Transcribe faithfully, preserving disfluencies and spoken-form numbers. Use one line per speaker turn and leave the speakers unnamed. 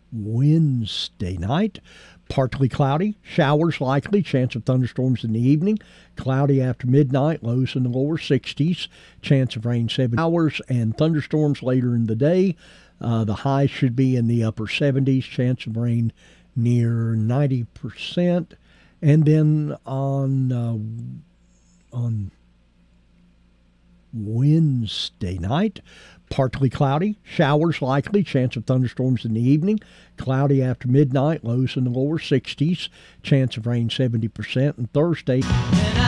Wednesday night, partly cloudy, showers likely, chance of thunderstorms in the evening, cloudy after midnight, lows in the lower sixties, chance of rain seven hours, and thunderstorms later in the day. Uh, the high should be in the upper seventies, chance of rain near ninety percent. And then on uh, on Wednesday night, partly cloudy, showers likely, chance of thunderstorms in the evening, cloudy after midnight, lows in the lower sixties, chance of rain seventy percent. And Thursday,